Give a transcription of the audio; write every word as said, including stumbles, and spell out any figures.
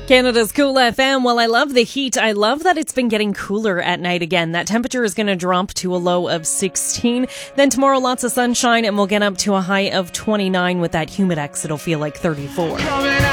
Canada's Cool F M. Well, I love the heat. I love that it's been getting cooler at night again. That temperature is going to drop to a low of sixteen. Then tomorrow, lots of sunshine, and we'll get up to a high of twenty-nine. With that humidex, it'll feel like thirty-four.